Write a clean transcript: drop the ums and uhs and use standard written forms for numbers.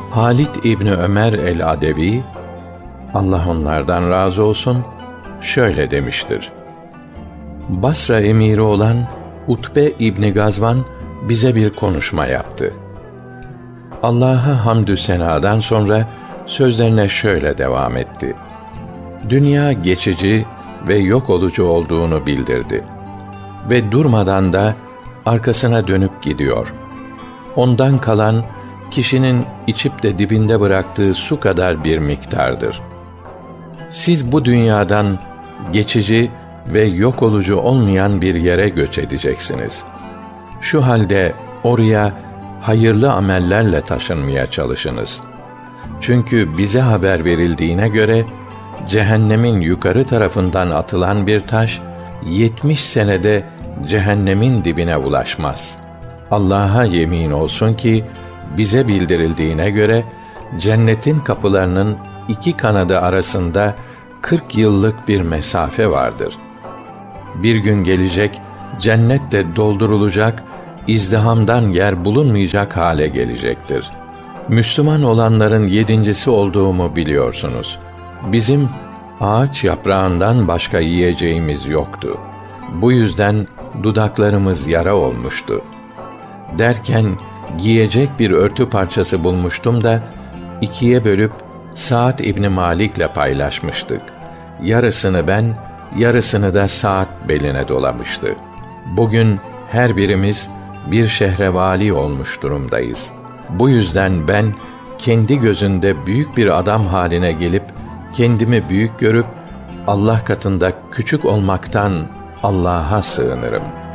Halit İbni Ömer el-Adevi, Allah onlardan razı olsun, şöyle demiştir: Basra emiri olan Utbe İbni Gazvan bize bir konuşma yaptı. Allah'a hamdü senadan sonra sözlerine şöyle devam etti: Dünya geçici ve yok olucu olduğunu bildirdi ve durmadan da arkasına dönüp gidiyor. Ondan kalan kişinin içip de dibinde bıraktığı su kadar bir miktardır. Siz bu dünyadan geçici ve yok olucu olmayan bir yere göç edeceksiniz. Şu halde oraya hayırlı amellerle taşınmaya çalışınız. Çünkü bize haber verildiğine göre cehennemin yukarı tarafından atılan bir taş 70 senede cehennemin dibine ulaşmaz. Allah'a yemin olsun ki bize bildirildiğine göre cennetin kapılarının iki kanadı arasında 40 yıllık bir mesafe vardır. Bir gün gelecek, cennet de doldurulacak, izdihamdan yer bulunmayacak hale gelecektir. Müslüman olanların yedincisi olduğumu biliyorsunuz. Bizim ağaç yaprağından başka yiyeceğimiz yoktu. Bu yüzden dudaklarımız yara olmuştu. Derken giyecek bir örtü parçası bulmuştum da ikiye bölüp Sa'd İbni Malik'le paylaşmıştık. Yarısını ben, yarısını da Sa'd beline dolamıştı. Bugün her birimiz bir şehre vali olmuş durumdayız. Bu yüzden ben kendi gözünde büyük bir adam haline gelip kendimi büyük görüp Allah katında küçük olmaktan Allah'a sığınırım.